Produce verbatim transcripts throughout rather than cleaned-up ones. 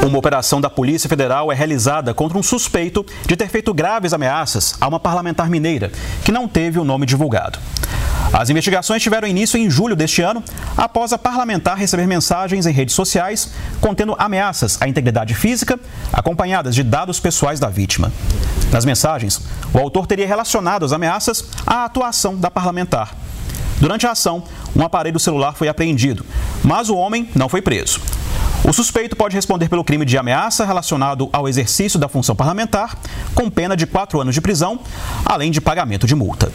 Uma operação da Polícia Federal é realizada contra um suspeito de ter feito graves ameaças a uma parlamentar mineira, que não teve o nome divulgado. As investigações tiveram início em julho deste ano, após a parlamentar receber mensagens em redes sociais contendo ameaças à integridade física, acompanhadas de dados pessoais da vítima. Nas mensagens, o autor teria relacionado as ameaças à atuação da parlamentar. Durante a ação, um aparelho celular foi apreendido, mas o homem não foi preso. O suspeito pode responder pelo crime de ameaça relacionado ao exercício da função parlamentar, com pena de quatro anos de prisão, além de pagamento de multa.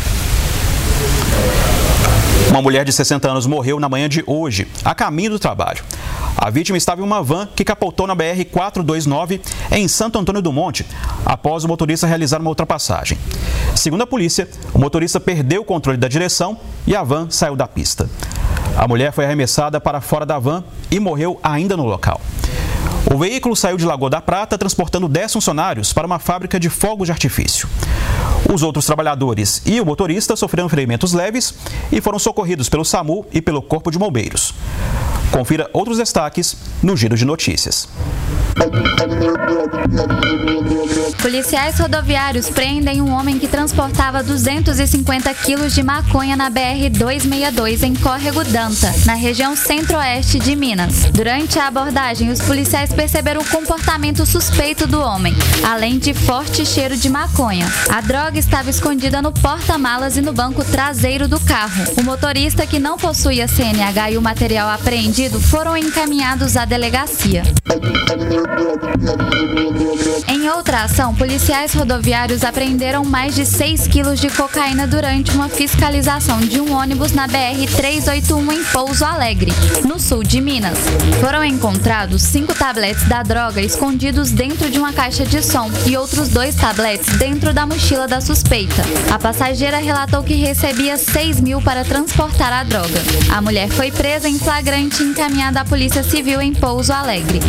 Uma mulher de sessenta anos morreu na manhã de hoje, a caminho do trabalho. A vítima estava em uma van que capotou na B R quatrocentos e vinte e nove em Santo Antônio do Monte, após o motorista realizar uma ultrapassagem. Segundo a polícia, o motorista perdeu o controle da direção e a van saiu da pista. A mulher foi arremessada para fora da van e morreu ainda no local. O veículo saiu de Lagoa da Prata transportando dez funcionários para uma fábrica de fogos de artifício. Os outros trabalhadores e o motorista sofreram ferimentos leves e foram socorridos pelo SAMU e pelo Corpo de Bombeiros. Confira outros destaques no Giro de Notícias. Policiais rodoviários prendem um homem que transportava duzentos e cinquenta quilos de maconha na B R duzentos e sessenta e dois em Córrego Danta, na região centro-oeste de Minas. Durante a abordagem, os policiais perceberam o comportamento suspeito do homem, além de forte cheiro de maconha. A droga estava escondida no porta-malas e no banco traseiro do carro. O motorista, que não possuía C N H, e o material apreendido foram encaminhados à delegacia. Em outra ação, policiais rodoviários apreenderam mais de seis quilos de cocaína durante uma fiscalização de um ônibus na B R trezentos e oitenta e um em Pouso Alegre, no sul de Minas. Foram encontrados cinco tabletes da droga escondidos dentro de uma caixa de som e outros dois tabletes dentro da mochila da suspeita. A passageira relatou que recebia seis mil para transportar a droga. A mulher foi presa em flagrante e encaminhada à Polícia Civil em Pouso Alegre.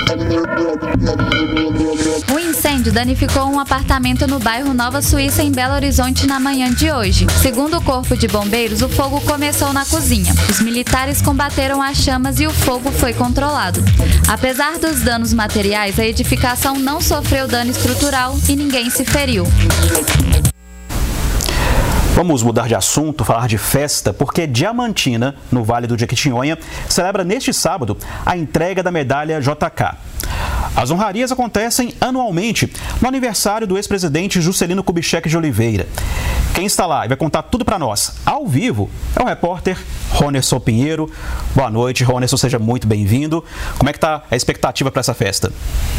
O incêndio danificou um apartamento no bairro Nova Suíça, em Belo Horizonte, na manhã de hoje. Segundo o Corpo de Bombeiros, o fogo começou na cozinha. Os militares combateram as chamas e o fogo foi controlado. Apesar dos danos materiais, a edificação não sofreu dano estrutural e ninguém se feriu. Vamos mudar de assunto, falar de festa, porque Diamantina, no Vale do Jequitinhonha, celebra neste sábado a entrega da medalha J K. As honrarias acontecem anualmente no aniversário do ex-presidente Juscelino Kubitschek de Oliveira. Quem está lá e vai contar tudo para nós, ao vivo, é o repórter Ronerson Pinheiro. Boa noite, Ronerson, seja muito bem-vindo. Como é que está a expectativa para essa festa?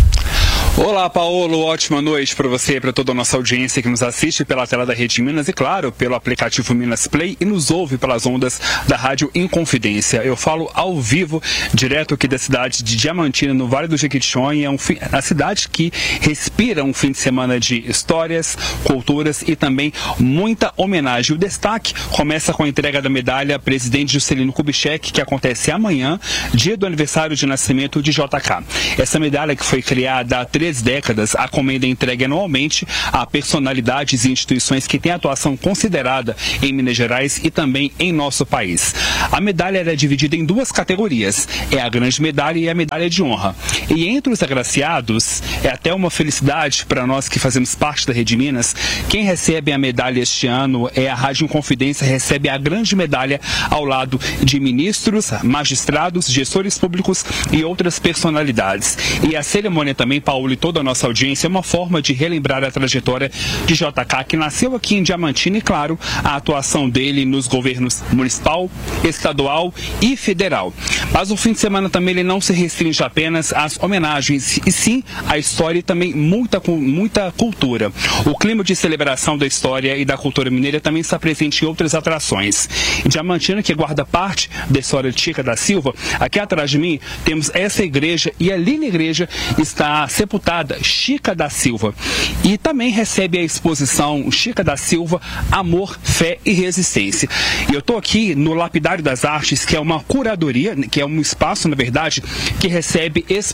Olá, Paulo, ótima noite para você e para toda a nossa audiência que nos assiste pela tela da Rede Minas e, claro, pelo aplicativo Minas Play e nos ouve pelas ondas da Rádio Inconfidência. Eu falo ao vivo, direto aqui da cidade de Diamantina, no Vale do Jequitinhonha, um fim, a cidade que respira um fim de semana de histórias, culturas e também muita homenagem. O destaque começa com a entrega da medalha presidente Juscelino Kubitschek, que acontece amanhã, dia do aniversário de nascimento de J K. Essa medalha, que foi criada há três décadas, a comenda é entregue anualmente a personalidades e instituições que têm atuação considerada em Minas Gerais e também em nosso país. A medalha era dividida em duas categorias, é a grande medalha e a medalha de honra. E entre os agraciados, é até uma felicidade para nós que fazemos parte da Rede Minas, quem recebe a medalha este ano é a Rádio Inconfidência, recebe a grande medalha ao lado de ministros, magistrados, gestores públicos e outras personalidades. E a cerimônia também, Paulo, e toda a nossa audiência, é uma forma de relembrar a trajetória de J K, que nasceu aqui em Diamantina, e, claro, a atuação dele nos governos municipal, estadual e federal. Mas o fim de semana também ele não se restringe apenas às homenagens, e sim à história e também muita, muita cultura. O clima de celebração da história e da cultura mineira também está presente em outras atrações. Em Diamantina, que guarda parte da história de Chica da Silva, aqui atrás de mim temos essa igreja, e ali na igreja está sepultada Chica da Silva, e também recebe a exposição Chica da Silva, Amor, Fé e Resistência. E eu estou aqui no Lapidário das Artes, que é uma curadoria, que é um espaço, na verdade, que recebe exposições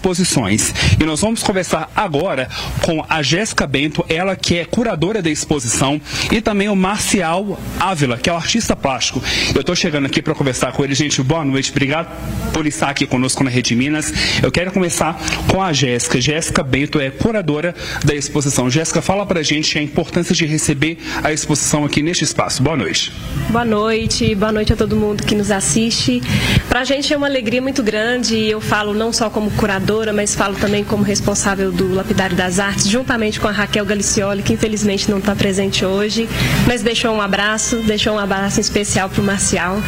exposições. E nós vamos conversar agora com a Jéssica Bento, ela que é curadora da exposição, e também o Marcial Ávila, que é o artista plástico. Eu estou chegando aqui para conversar com ele. Gente, boa noite, obrigado por estar aqui conosco na Rede Minas. Eu quero começar com a Jéssica. Jéssica Bento é curadora da exposição. Jéssica, fala pra gente a importância de receber a exposição aqui neste espaço. Boa noite. Boa noite, boa noite a todo mundo que nos assiste. Pra gente é uma alegria muito grande, e eu falo não só como curadora, mas falo também como responsável do Lapidário das Artes, juntamente com a Raquel Galicioli, que infelizmente não está presente hoje, mas deixou um abraço, deixou um abraço especial pro Marcial.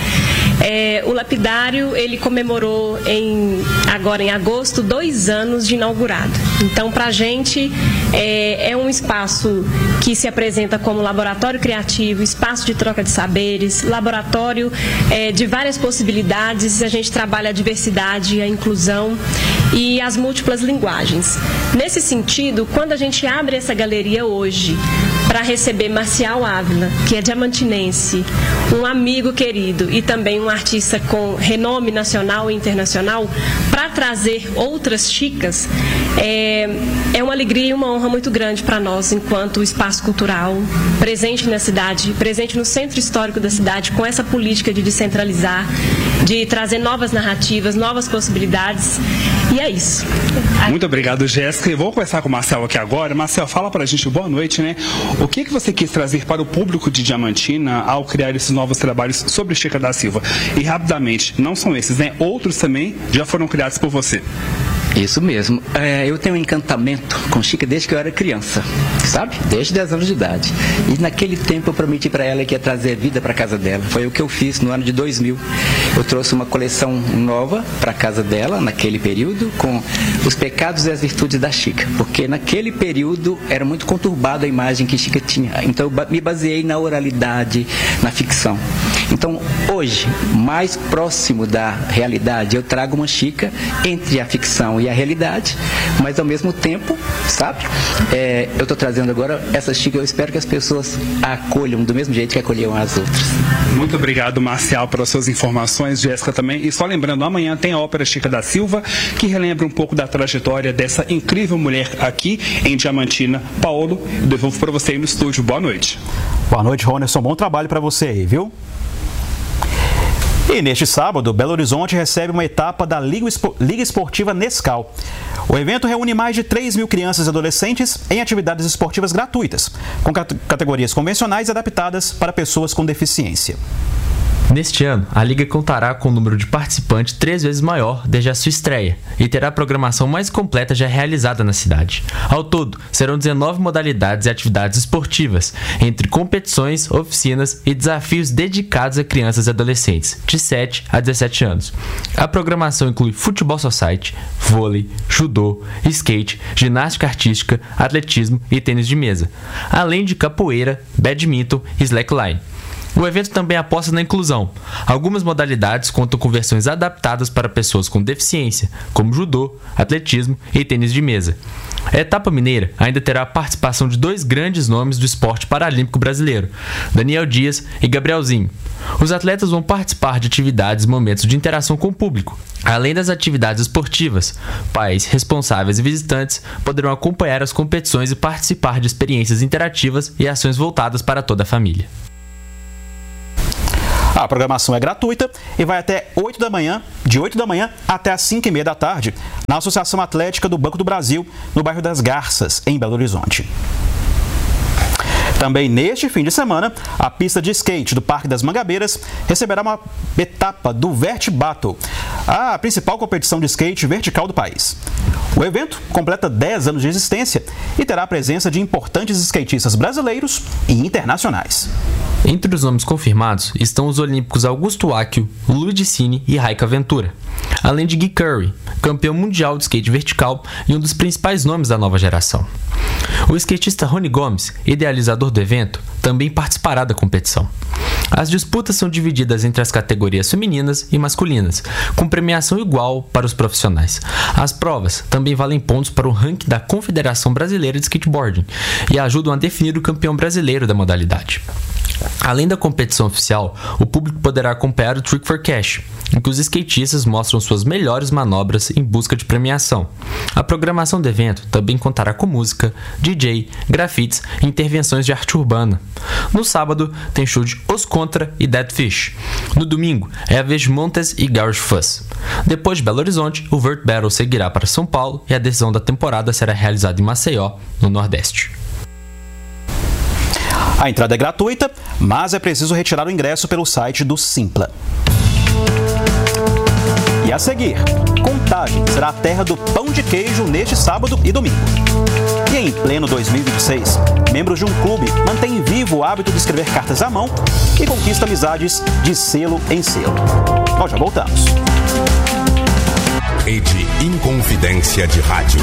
É, o Lapidário, ele comemorou em, agora em agosto, dois anos de inaugurado. Então, pra gente, é, é um espaço que se apresenta como laboratório criativo, espaço de troca de saberes, laboratório é, de várias possibilidades. A gente trabalha a diversidade, a inclusão e as múltiplas linguagens. Nesse sentido, quando a gente abre essa galeria hoje para receber Marcial Ávila, que é diamantinense, um amigo querido e também um artista com renome nacional e internacional, para trazer outras chicas, é, é uma alegria e uma honra muito grande para nós, enquanto espaço cultural, presente na cidade, presente no centro histórico da cidade, com essa política de descentralizar, de trazer novas narrativas, novas possibilidades, e é isso. Muito obrigado, Jéssica. Eu vou conversar com o Marcel aqui agora. Marcel, fala pra gente, boa noite, né? O que, que você quis trazer para o público de Diamantina ao criar esses novos trabalhos sobre Chica da Silva? E rapidamente, não são esses, né? Outros também já foram criados por você. Isso mesmo. É, eu tenho um encantamento com Chica desde que eu era criança, sabe? Desde dez anos de idade. E naquele tempo eu prometi para ela que ia trazer vida para casa dela. Foi o que eu fiz no ano de dois mil. Eu trouxe uma coleção nova para casa dela, naquele período, com os pecados e as virtudes da Chica. Porque naquele período era muito conturbada a imagem que Chica tinha. Então eu me baseei na oralidade, na ficção. Então, hoje, mais próximo da realidade, eu trago uma Chica entre a ficção e a realidade, mas ao mesmo tempo, sabe? É, eu estou trazendo agora essa Chica, eu espero que as pessoas a acolham do mesmo jeito que acolhiam as outras. Muito obrigado, Marcial, pelas suas informações, Jéssica também. E só lembrando, amanhã tem a ópera Chica da Silva, que relembra um pouco da trajetória dessa incrível mulher aqui em Diamantina. Paulo, eu devolvo para você aí no estúdio. Boa noite. Boa noite, Ronerson. Bom trabalho para você aí, viu? E neste sábado, Belo Horizonte recebe uma etapa da Liga Esportiva Nescau. O evento reúne mais de três mil crianças e adolescentes em atividades esportivas gratuitas, com categorias convencionais adaptadas para pessoas com deficiência. Neste ano, a Liga contará com um número de participantes três vezes maior desde a sua estreia e terá a programação mais completa já realizada na cidade. Ao todo, serão dezenove modalidades e atividades esportivas, entre competições, oficinas e desafios dedicados a crianças e adolescentes, de sete a dezessete anos. A programação inclui futebol society, vôlei, judô, skate, ginástica artística, atletismo e tênis de mesa, além de capoeira, badminton e slackline. O evento também aposta na inclusão. Algumas modalidades contam com versões adaptadas para pessoas com deficiência, como judô, atletismo e tênis de mesa. A etapa mineira ainda terá a participação de dois grandes nomes do esporte paralímpico brasileiro, Daniel Dias e Gabrielzinho. Os atletas vão participar de atividades e momentos de interação com o público. Além das atividades esportivas, pais, responsáveis e visitantes poderão acompanhar as competições e participar de experiências interativas e ações voltadas para toda a família. A programação é gratuita e vai até oito da manhã, de oito da manhã até as cinco e meia da tarde, na Associação Atlética do Banco do Brasil, no bairro das Garças, em Belo Horizonte. Também neste fim de semana, a pista de skate do Parque das Mangabeiras receberá uma etapa do Vert Battle, a principal competição de skate vertical do país. O evento completa dez anos de existência e terá a presença de importantes skatistas brasileiros e internacionais. Entre os nomes confirmados estão os olímpicos Augusto Acchio, Luigi e Raika Ventura, além de Gui Curry, campeão mundial de skate vertical e um dos principais nomes da nova geração. O skatista Rony Gomes, idealizador do evento, também participará da competição. As disputas são divididas entre as categorias femininas e masculinas, com premiação igual para os profissionais. As provas também valem pontos para o ranking da Confederação Brasileira de Skateboarding e ajudam a definir o campeão brasileiro da modalidade. Além da competição oficial, o público poderá acompanhar o Trick for Cash, em que os skatistas mostram suas melhores manobras em busca de premiação. A programação do evento também contará com música, D J, grafites e intervenções de arte urbana. No sábado, tem show de Os Contra e Dead Fish. No domingo, é a vez de Montes e Garage Fuzz. Depois de Belo Horizonte, o Vert Battle seguirá para São Paulo e a decisão da temporada será realizada em Maceió, no Nordeste. A entrada é gratuita, mas é preciso retirar o ingresso pelo site do Simpla. E a seguir, Contagem será a terra do pão de queijo neste sábado e domingo. E em pleno dois mil e vinte e seis, membros de um clube mantêm vivo o hábito de escrever cartas à mão e conquista amizades de selo em selo. Nós já voltamos. Rede Inconfidência de Rádio.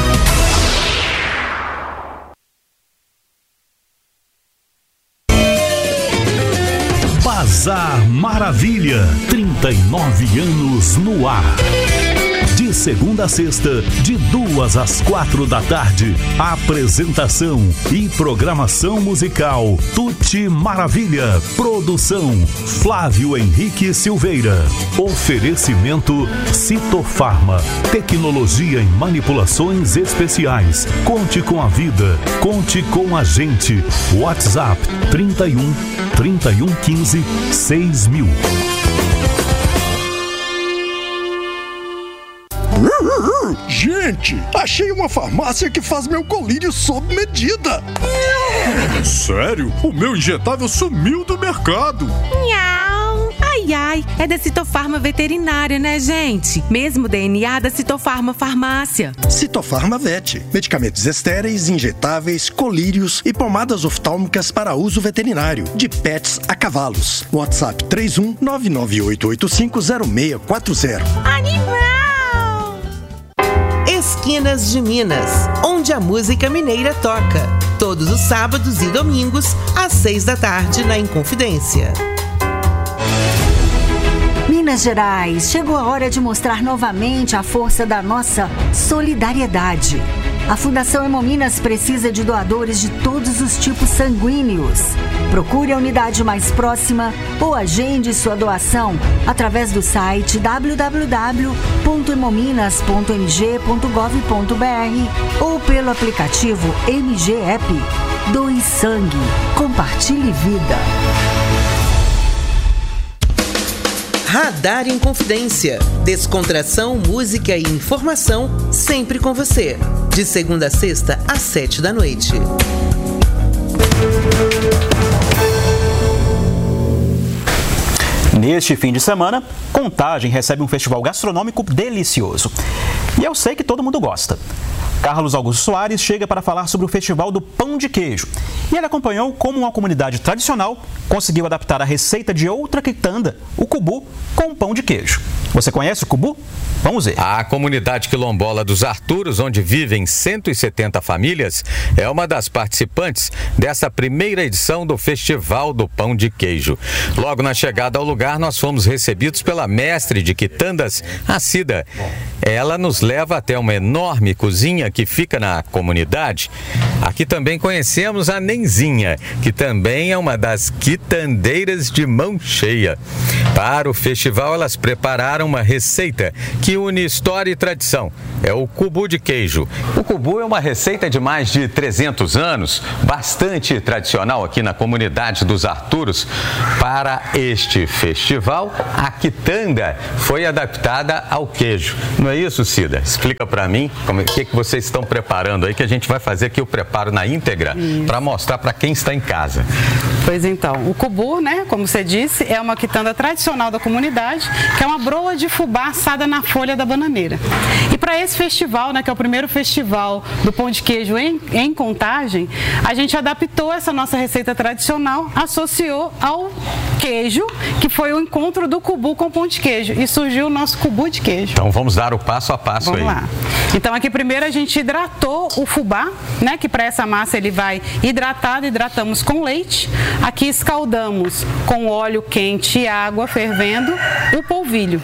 Bazar Maravilha, trinta e nove anos no ar. De segunda a sexta, de duas às quatro da tarde, apresentação e programação musical Tutti Maravilha. Produção Flávio Henrique Silveira. Oferecimento Citofarma, tecnologia em manipulações especiais. Conte com a vida, conte com a gente. WhatsApp trinta e um, trinta e um, quinze, seis mil. Gente, achei uma farmácia que faz meu colírio sob medida. Sério? O meu injetável sumiu do mercado. Nhau. Ai, ai, é da Citofarma Veterinária, né, gente? Mesmo D N A da Citofarma Farmácia. Citofarma Vet. Medicamentos estéreis, injetáveis, colírios e pomadas oftálmicas para uso veterinário. De pets a cavalos. WhatsApp três um nove nove oito oito cinco zero seis quatro zero. Animal! Esquinas de Minas, onde a música mineira toca. Todos os sábados e domingos, às seis da tarde, na Inconfidência. Minas Gerais, chegou a hora de mostrar novamente a força da nossa solidariedade. A Fundação Hemominas precisa de doadores de todos os tipos sanguíneos. Procure a unidade mais próxima ou agende sua doação através do site w w w ponto hemominas ponto m g ponto gov ponto b r ou pelo aplicativo M G App. Doe sangue. Compartilhe vida. Radar Inconfidência. Descontração, música e informação sempre com você. De segunda a sexta, às sete da noite. Neste fim de semana, Contagem recebe um festival gastronômico delicioso. E eu sei que todo mundo gosta. Carlos Augusto Soares chega para falar sobre o Festival do Pão de Queijo. E ele acompanhou como uma comunidade tradicional conseguiu adaptar a receita de outra quitanda, o cubu, com pão de queijo. Você conhece o cubu? Vamos ver. A comunidade quilombola dos Arturos, onde vivem cento e setenta famílias, é uma das participantes dessa primeira edição do Festival do Pão de Queijo. Logo na chegada ao lugar, nós fomos recebidos pela mestre de quitandas, a Cida. Ela nos leva até uma enorme cozinha que fica na comunidade. Aqui também conhecemos a Nenzinha, que também é uma das quitandeiras de mão cheia. Para o festival, elas prepararam uma receita que une história e tradição. É o cubu de queijo. O cubu é uma receita de mais de trezentos anos, bastante tradicional aqui na comunidade dos Arturos. Para este festival, a quitanda foi adaptada ao queijo. Não é isso, Cida? Explica para mim o que, que vocês estão preparando aí, que a gente vai fazer aqui o preparo na íntegra para mostrar para quem está em casa. Pois então, o cubu, né, como você disse, é uma quitanda tradicional da comunidade, que é uma broa de fubá assada na folha da bananeira. E para esse festival, né, que é o primeiro festival do pão de queijo em, em Contagem, a gente adaptou essa nossa receita tradicional, associou ao queijo, que foi o encontro do cubu com pão de queijo, e surgiu o nosso cubu de queijo. Então vamos dar o passo a passo vamos aí. Vamos lá. Então aqui primeiro a gente hidratou o fubá, né, que para essa massa ele vai hidratado, hidratamos com leite. Aqui escaldamos com óleo quente e água fervendo o polvilho.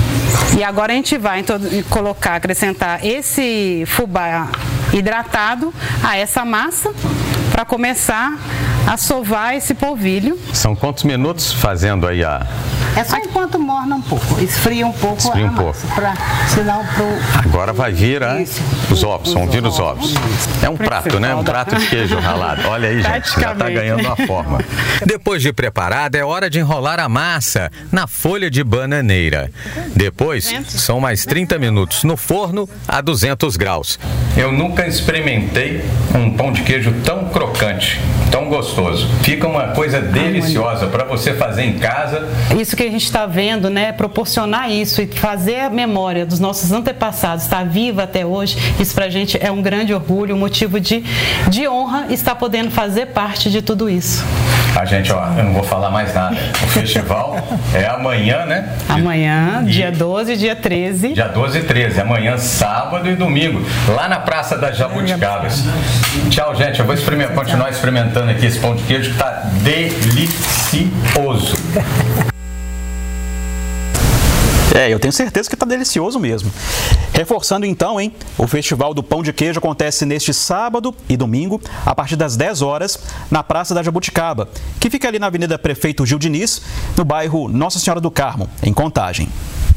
E agora a gente vai então, colocar, acrescentar esse fubá hidratado a essa massa para começar a sovar esse polvilho. São quantos minutos fazendo aí a... É só enquanto morna um pouco, esfria um pouco esfria a um massa, pouco. Pra, senão pro... Agora vai vir a... os ovos, vão vir os ovos. É um prato, né? Um prato de queijo ralado. Olha aí, gente, já tá ganhando a forma. Depois de preparada, é hora de enrolar a massa na folha de bananeira. Depois, são mais trinta minutos no forno a duzentos graus. Eu nunca experimentei um pão de queijo tão crocante, tão gostoso. Fica uma coisa deliciosa para você fazer em casa. Isso que a gente está vendo, né? Proporcionar isso e fazer a memória dos nossos antepassados estar viva até hoje, isso pra gente é um grande orgulho, um motivo de, de honra estar podendo fazer parte de tudo isso. A gente, ó, eu não vou falar mais nada. O festival é amanhã, né? Amanhã, dia doze e dia treze. Dia doze e treze, amanhã, sábado e domingo, lá na Praça das Jabuticabas. Tchau, gente. Eu vou experimentar, continuar experimentando aqui esse pão de queijo que tá delicioso. É, eu tenho certeza que está delicioso mesmo. Reforçando então, hein? O Festival do Pão de Queijo acontece neste sábado e domingo, a partir das dez horas, na Praça da Jabuticaba, que fica ali na Avenida Prefeito Gil Diniz, no bairro Nossa Senhora do Carmo, em Contagem.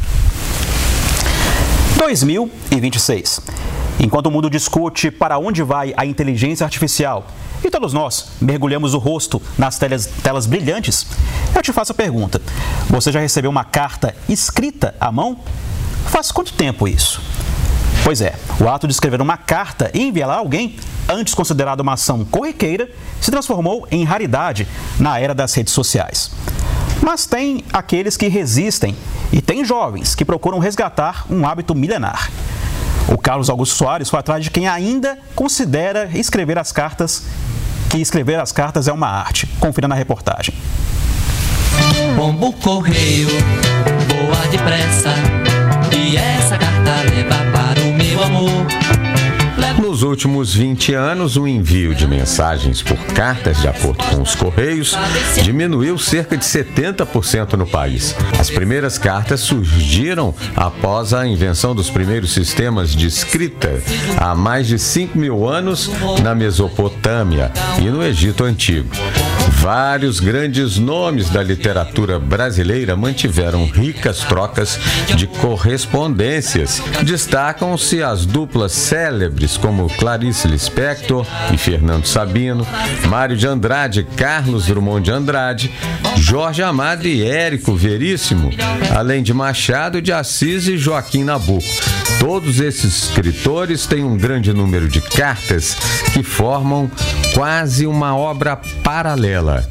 dois mil e vinte e seis. Enquanto o mundo discute para onde vai a inteligência artificial e todos nós mergulhamos o rosto nas telas, telas brilhantes, eu te faço a pergunta: você já recebeu uma carta escrita à mão? Faz quanto tempo isso? Pois é, o ato de escrever uma carta e enviá-la a alguém, antes considerado uma ação corriqueira, se transformou em raridade na era das redes sociais. Mas tem aqueles que resistem e tem jovens que procuram resgatar um hábito milenar. O Carlos Augusto Soares foi atrás de quem ainda considera escrever as cartas, que escrever as cartas é uma arte. Confira na reportagem. Pombo correio, voa depressa, e essa carta leva para o meu amor. Nos últimos vinte anos, o envio de mensagens por cartas, de acordo com os Correios, diminuiu cerca de setenta por cento no país. As primeiras cartas surgiram após a invenção dos primeiros sistemas de escrita, há mais de cinco mil anos, na Mesopotâmia e no Egito Antigo. Vários grandes nomes da literatura brasileira mantiveram ricas trocas de correspondências. Destacam-se as duplas célebres como Clarice Lispector e Fernando Sabino, Mário de Andrade e Carlos Drummond de Andrade, Jorge Amado e Érico Veríssimo, além de Machado de Assis e Joaquim Nabuco. Todos esses escritores têm um grande número de cartas que formam quase uma obra paralela.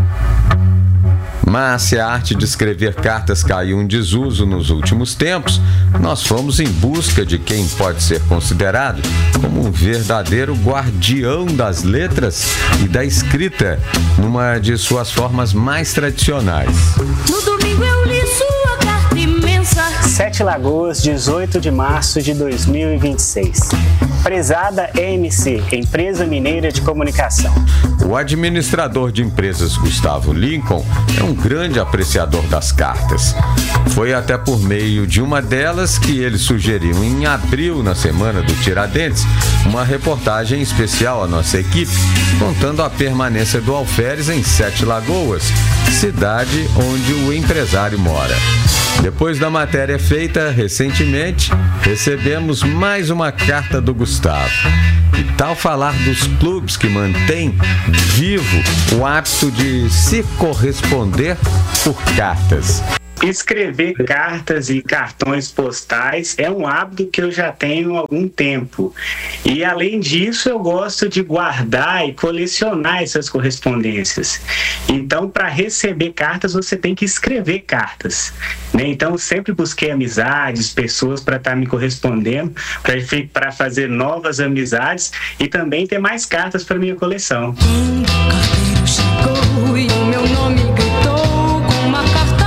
Mas se a arte de escrever cartas caiu em desuso nos últimos tempos, nós fomos em busca de quem pode ser considerado como um verdadeiro guardião das letras e da escrita, numa de suas formas mais tradicionais. No domingo eu li sua carta imensa. Sete Lagoas, dezoito de março de dois mil e vinte e seis. Prezada E M C, Empresa Mineira de Comunicação. O administrador de empresas Gustavo Lincoln é um grande apreciador das cartas. Foi até por meio de uma delas que ele sugeriu em abril, na semana do Tiradentes, uma reportagem especial à nossa equipe, contando a permanência do alferes em Sete Lagoas, cidade onde o empresário mora. Depois da matéria feita recentemente, recebemos mais uma carta do Gustavo. E tal falar dos clubes que mantêm vivo o hábito de se corresponder por cartas. Escrever cartas e cartões postais é um hábito que eu já tenho há algum tempo. E, além disso, eu gosto de guardar e colecionar essas correspondências. Então, para receber cartas, você tem que escrever cartas, né? Então, eu sempre busquei amizades, pessoas para estar me correspondendo, para fazer novas amizades e também ter mais cartas para minha coleção. Um carteiro chegou e o meu nome gritou com uma carta.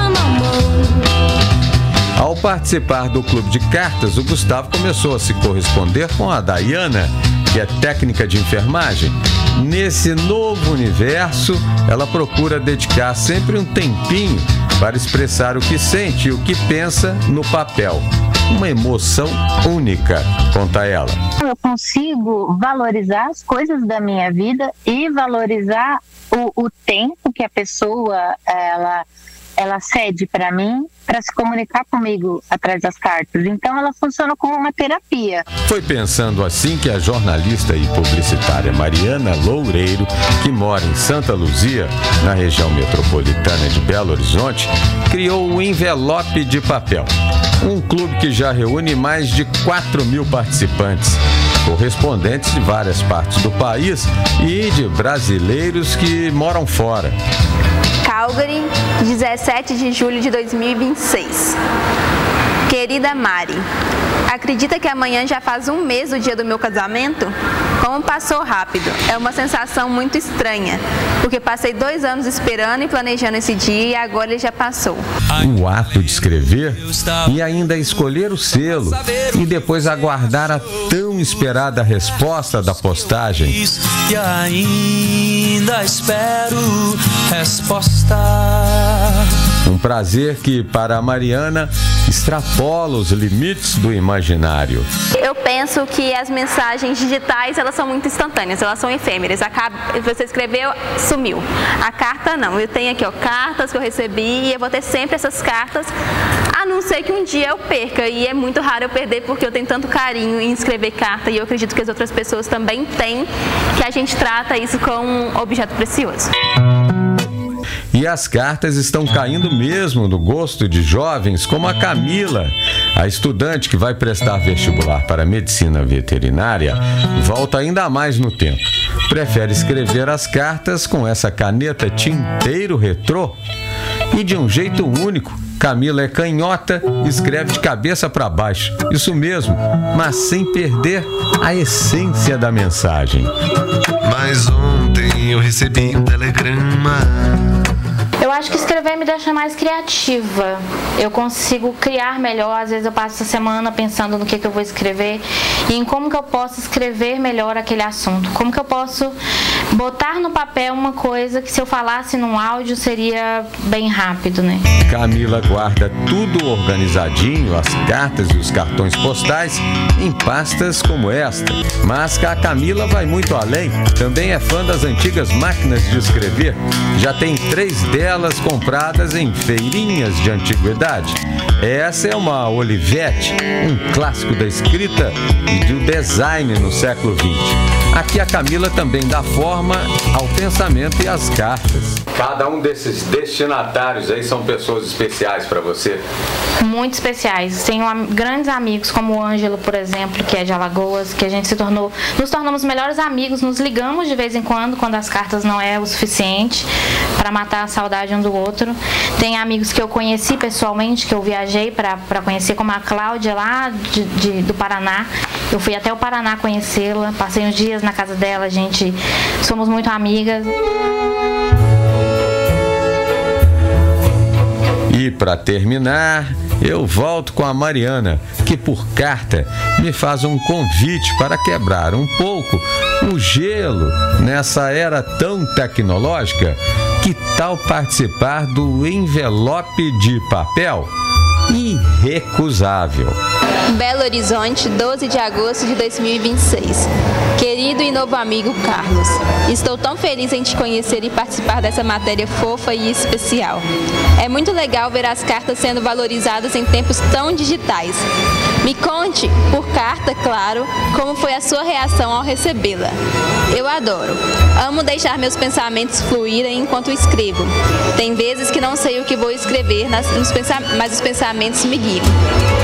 Ao participar do clube de cartas, o Gustavo começou a se corresponder com a Dayana, que é técnica de enfermagem. Nesse novo universo, ela procura dedicar sempre um tempinho para expressar o que sente e o que pensa no papel. Uma emoção única, conta ela. Eu consigo valorizar as coisas da minha vida e valorizar o, o tempo que a pessoa ela, ela cede para mim para se comunicar comigo através das cartas. Então ela funciona como uma terapia. Foi pensando assim que a jornalista e publicitária Mariana Loureiro, que mora em Santa Luzia, na região metropolitana de Belo Horizonte, criou o Envelope de Papel, um clube que já reúne mais de quatro mil participantes, correspondentes de várias partes do país e de brasileiros que moram fora. Calgary, dezessete de julho de dois mil e vinte e seis. Querida Mari, acredita que amanhã já faz um mês do dia do meu casamento? Como passou rápido. É uma sensação muito estranha, porque passei dois anos esperando e planejando esse dia e agora ele já passou. O ato de escrever e ainda escolher o selo e depois aguardar a tão esperada resposta da postagem. E ainda espero resposta. Um prazer que, para a Mariana, extrapola os limites do imaginário. Eu penso que as mensagens digitais, elas são muito instantâneas, elas são efêmeras. Acaba, você escreveu, sumiu. A carta não. Eu tenho aqui, ó, cartas que eu recebi e eu vou ter sempre essas cartas, a não ser que um dia eu perca. E é muito raro eu perder porque eu tenho tanto carinho em escrever carta e eu acredito que as outras pessoas também têm, que a gente trata isso como um objeto precioso. E as cartas estão caindo mesmo no gosto de jovens como a Camila. A estudante que vai prestar vestibular para medicina veterinária volta ainda mais no tempo. Prefere escrever as cartas com essa caneta tinteiro retrô. E de um jeito único, Camila é canhota e escreve de cabeça para baixo. Isso mesmo, mas sem perder a essência da mensagem. Mas ontem eu recebi um telegrama. Eu acho que escrever me deixa mais criativa. Eu consigo criar melhor. Às vezes eu passo a semana pensando no que, que eu vou escrever e em como que eu posso escrever melhor aquele assunto. Como que eu posso botar no papel uma coisa que se eu falasse num áudio seria bem rápido, né? Camila guarda tudo organizadinho, as cartas e os cartões postais, em pastas como esta. Mas a Camila vai muito além. Também é fã das antigas máquinas de escrever. Já tem três delas compradas em feirinhas de antiguidade. Essa é uma Olivetti, um clássico da escrita e do design no século vinte. Aqui a Camila também dá forma ao pensamento e às cartas. Cada um desses destinatários aí são pessoas especiais para você? Muito especiais. Tenho am- grandes amigos como o Ângelo, por exemplo, que é de Alagoas, que a gente se tornou, nos tornamos melhores amigos, nos ligamos de vez em quando, quando as cartas não é o suficiente para matar a saudade um do outro. Tem amigos que eu conheci pessoalmente, que eu viajei para conhecer, como a Cláudia lá de, de, do Paraná. Eu fui até o Paraná conhecê-la, passei uns dias na casa dela, a gente somos muito amigas. E para terminar, eu volto com a Mariana, que por carta me faz um convite para quebrar um pouco o gelo nessa era tão tecnológica. Que tal participar do Envelope de Papel? Irrecusável. Belo Horizonte, doze de agosto de dois mil e vinte e seis. Querido e novo amigo Carlos, estou tão feliz em te conhecer e participar dessa matéria fofa e especial. É muito legal ver as cartas sendo valorizadas em tempos tão digitais. Me conte, por carta, claro, como foi a sua reação ao recebê-la. Eu adoro. Amo deixar meus pensamentos fluírem enquanto escrevo. Tem vezes que não sei o que vou escrever, mas os pensamentos me guiam.